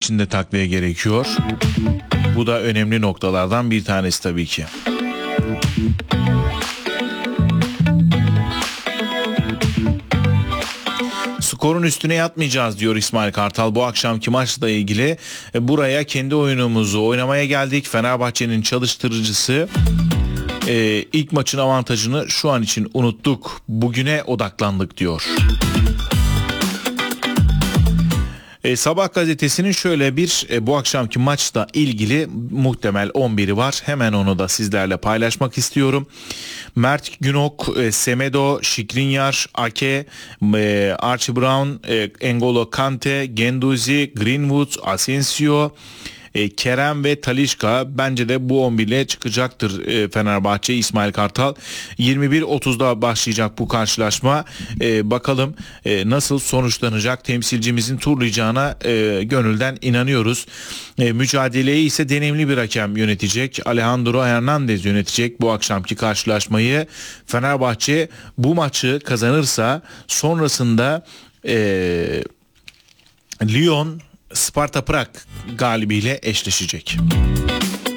için de takviye gerekiyor. Bu da önemli noktalardan bir tanesi tabii ki. Skorun üstüne yatmayacağız diyor İsmail Kartal bu akşamki maçla ilgili. Buraya kendi oyunumuzu oynamaya geldik. Fenerbahçe'nin çalıştırıcısı ilk maçın avantajını şu an için unuttuk. Bugüne odaklandık diyor. Sabah gazetesinin şöyle bir bu akşamki maçla ilgili muhtemel 11'i var. Hemen onu da sizlerle paylaşmak istiyorum. Mert Günok, Semedo, Skriniar, Ake, Archie Brown, N'Golo Kante, Guendouzi, Greenwood, Asensio, Kerem ve Talisca bence de bu 11 ile çıkacaktır Fenerbahçe. İsmail Kartal 21.30'da başlayacak bu karşılaşma. Bakalım nasıl sonuçlanacak, temsilcimizin turlayacağına gönülden inanıyoruz. Mücadeleyi ise deneyimli bir hakem yönetecek. Alejandro Hernandez yönetecek bu akşamki karşılaşmayı. Fenerbahçe bu maçı kazanırsa sonrasında Lyon Sparta Prag galibiyle eşleşecek.